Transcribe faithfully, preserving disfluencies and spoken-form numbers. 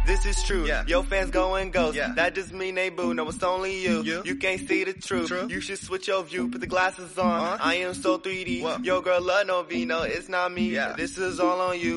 this is true. Yeah. Your fans going ghost. Yeah. That just mean they boo. No, it's only you. You? You can't see the truth. True. You should switch your view. Put the glasses on. Uh-huh. I am so three D. What? Your girl love no V. No, it's not me. Yeah. This is all on you.